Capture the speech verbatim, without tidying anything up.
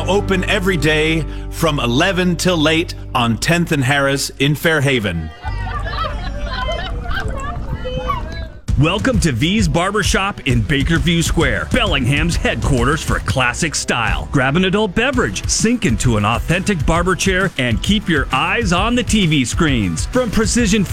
now open every day from eleven till late on tenth and Harris in Fairhaven. Welcome to V's Barbershop in Bakerview Square, Bellingham's headquarters for classic style. Grab an adult beverage, sink into an authentic barber chair, and keep your eyes on the T V screens. From precision